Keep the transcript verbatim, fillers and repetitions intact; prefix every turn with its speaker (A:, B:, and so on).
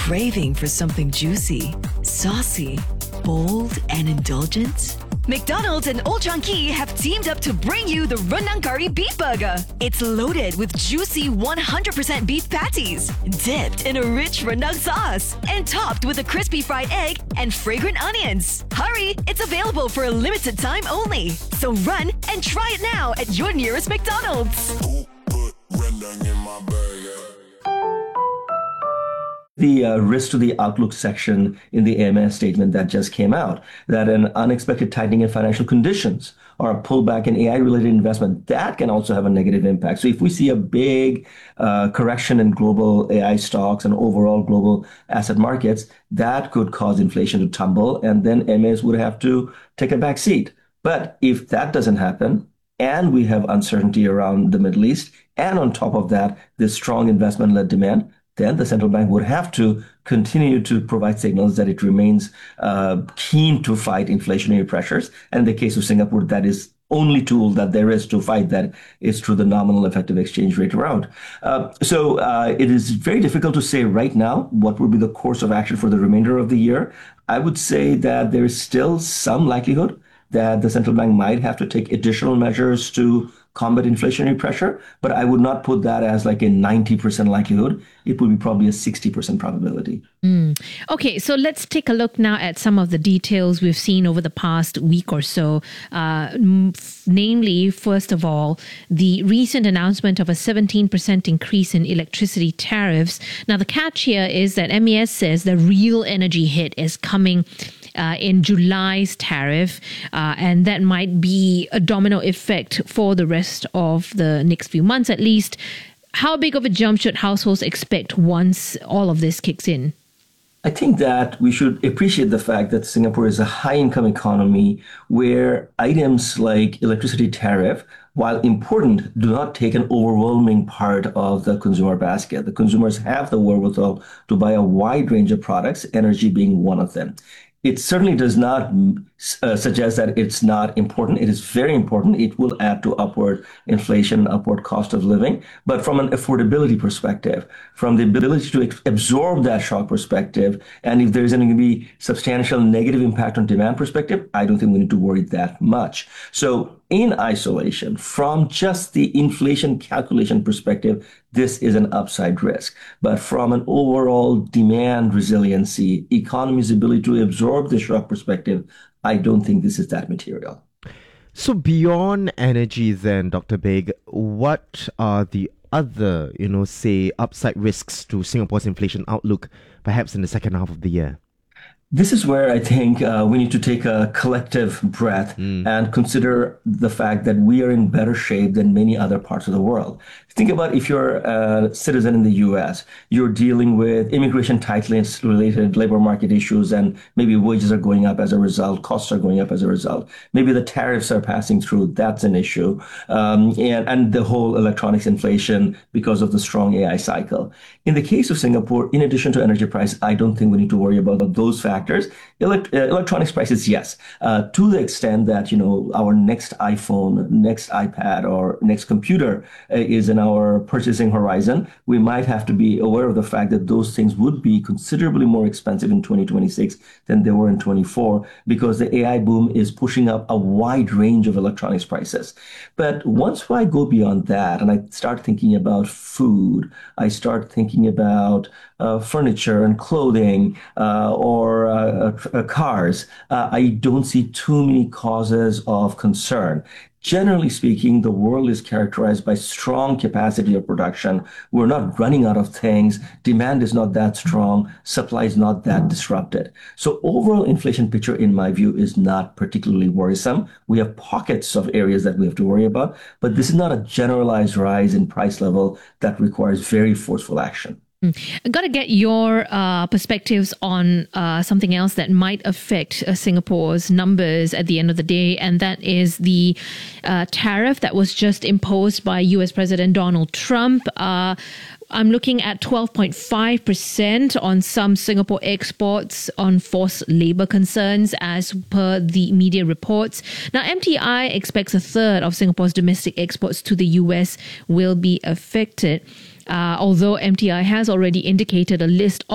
A: craving for something juicy, saucy, bold, and indulgent? McDonald's and Old Chang Kee have teamed up to bring you the Rendang Curry Beef Burger. It's loaded with juicy one hundred percent beef patties, dipped in a rich rendang sauce, and topped with a crispy fried egg and fragrant onions. Hurry, it's available for a limited time only. So run and try it now at your nearest McDonald's.
B: Who put rendang in my burger?
C: The uh, risk to the outlook section in the A M S statement that just came out, that an unexpected tightening in financial conditions or a pullback in A I-related investment, that can also have a negative impact. So if we see a big uh, correction in global A I stocks and overall global asset markets, that could cause inflation to tumble, and then M As would have to take a back seat. But if that doesn't happen, and we have uncertainty around the Middle East, and on top of that, this strong investment-led demand, then the central bank would have to continue to provide signals that it remains uh, keen to fight inflationary pressures. And in the case of Singapore, that is only tool that there is to fight that is through the nominal effective exchange rate route. Uh, so uh, it is very difficult to say right now what will be the course of action for the remainder of the year. I would say that there is still some likelihood that the central bank might have to take additional measures to combat inflationary pressure, but I would not put that as like a ninety percent likelihood. It would be probably a sixty percent probability.
D: Mm. Okay, so let's take a look now at some of the details we've seen over the past week or so. Uh, namely, first of all, the recent announcement of a seventeen percent increase in electricity tariffs. Now, the catch here is that M A S says the real energy hit is coming Uh, in July's tariff, uh, and that might be a domino effect for the rest of the next few months at least. How big of a jump should households expect once all of this kicks in?
C: I think that we should appreciate the fact that Singapore is a high-income economy where items like electricity tariff, while important, do not take an overwhelming part of the consumer basket. The consumers have the wherewithal to buy a wide range of products, energy being one of them. It certainly does not uh, suggest that it's not important. It is very important. It will add to upward inflation, upward cost of living. But from an affordability perspective, from the ability to absorb that shock perspective, and if there is going to be substantial negative impact on demand perspective, I don't think we need to worry that much. So in isolation, from just the inflation calculation perspective, this is an upside risk. But from an overall demand resiliency, economy's ability to absorb the shock perspective, I don't think this is that material.
E: So beyond energy then, Doctor Baig, what are the other, you know, say, upside risks to Singapore's inflation outlook, perhaps in the second half of the year?
C: This is where I think uh, we need to take a collective breath mm. and consider the fact that we are in better shape than many other parts of the world. Think about if you're a citizen in the U S, you're dealing with immigration tightness related labor market issues, and maybe wages are going up as a result, costs are going up as a result. Maybe the tariffs are passing through, that's an issue. Um, and, and the whole electronics inflation because of the strong A I cycle. In the case of Singapore, in addition to energy price, I don't think we need to worry about those factors. Elect- uh, electronics prices, yes, uh, to the extent that, you know, our next iPhone, next iPad, or next computer uh, is in our purchasing horizon, we might have to be aware of the fact that those things would be considerably more expensive in twenty twenty-six than they were in twenty-four, because the A I boom is pushing up a wide range of electronics prices. But once I go beyond that and I start thinking about food, I start thinking about uh, furniture and clothing uh, or uh, uh, cars, uh, I don't see too many causes of concern. Generally speaking, the world is characterized by strong capacity of production. We're not running out of things. Demand is not that strong. Supply is not that disrupted. So overall inflation picture, in my view, is not particularly worrisome. We have pockets of areas that we have to worry about, but this is not a generalized rise in price level that requires very forceful action.
D: I've got to get your uh, perspectives on uh, something else that might affect uh, Singapore's numbers at the end of the day, and that is the uh, tariff that was just imposed by U S President Donald Trump. Uh, I'm looking at twelve point five percent on some Singapore exports on forced labor concerns, as per the media reports. Now, M T I expects a third of Singapore's domestic exports to the U S will be affected. Uh, although M T I has already indicated a list